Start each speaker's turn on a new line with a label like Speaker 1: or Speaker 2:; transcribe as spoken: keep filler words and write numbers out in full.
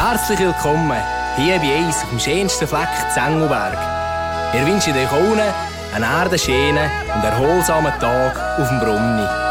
Speaker 1: Herzlich willkommen hier bei uns auf dem schönsten Fleck Zengelberg. Wir wünschen euch allen einen erdenschönen und erholsamen Tag auf dem Brunni.